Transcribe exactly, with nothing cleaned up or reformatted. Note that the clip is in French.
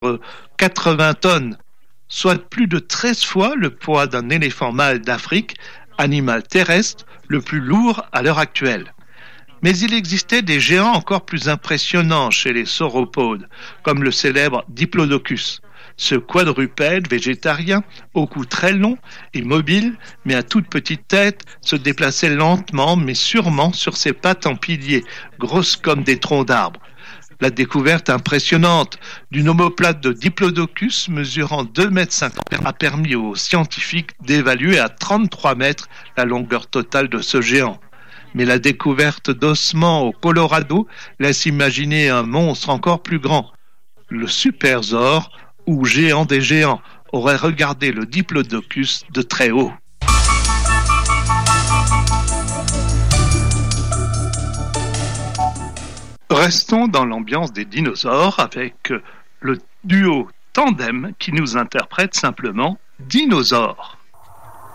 quatre-vingts tonnes, soit plus de treize fois le poids d'un éléphant mâle d'Afrique, animal terrestre le plus lourd à l'heure actuelle. Mais il existait des géants encore plus impressionnants chez les sauropodes, comme le célèbre Diplodocus. Ce quadrupède végétarien, au cou très long et mobile, mais à toute petite tête, se déplaçait lentement mais sûrement sur ses pattes en piliers, grosses comme des troncs d'arbres. La découverte impressionnante d'une omoplate de Diplodocus mesurant deux mètres cinquante a permis aux scientifiques d'évaluer à trente-trois mètres la longueur totale de ce géant. Mais la découverte d'ossements au Colorado laisse imaginer un monstre encore plus grand. Le Superzor, ou géant des géants, aurait regardé le Diplodocus de très haut. Restons dans l'ambiance des dinosaures avec le duo Tandem qui nous interprète simplement Dinosaure.